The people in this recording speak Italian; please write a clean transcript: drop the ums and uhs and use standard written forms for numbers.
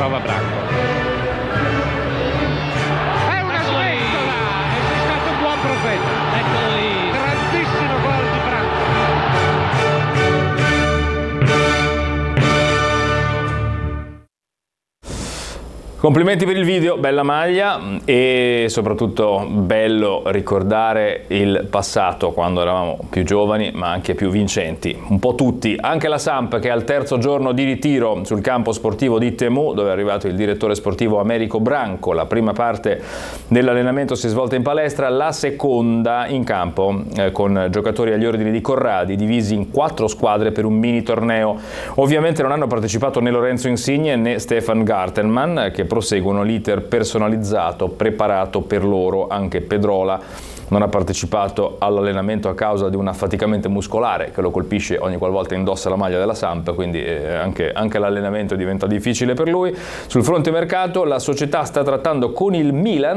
trova Branco. È una sventola e sei stato un buon profeta. Eccolo lì. Grandissimo gol di Branco. Complimenti per il video, bella maglia e soprattutto bello ricordare il passato quando eravamo più giovani ma anche più vincenti, un po' tutti, anche la Samp che è al terzo giorno di ritiro sul campo sportivo di Temu dove è arrivato il direttore sportivo Americo Branco. La prima parte dell'allenamento si è svolta in palestra, la seconda in campo con giocatori agli ordini di Corradi divisi in 4 squadre per un mini torneo. Ovviamente non hanno partecipato né Lorenzo Insigne né Stefan Gartelmann che proseguono l'iter personalizzato preparato per loro. Anche Pedrola non ha partecipato all'allenamento a causa di un affaticamento muscolare che lo colpisce ogni qualvolta indossa la maglia della Samp, quindi anche l'allenamento diventa difficile per lui. Sul fronte mercato la società sta trattando con il Milan